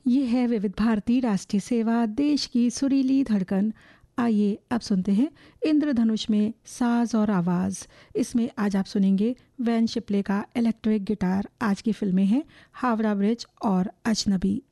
ये है विविध भारती राष्ट्रीय सेवा, देश की सुरीली धड़कन। आइए अब सुनते हैं इंद्रधनुष में साज और आवाज़। इसमें आज आप सुनेंगे वैन शिपले का इलेक्ट्रिक गिटार। आज की फिल्में हैं हावड़ा ब्रिज और अजनबी।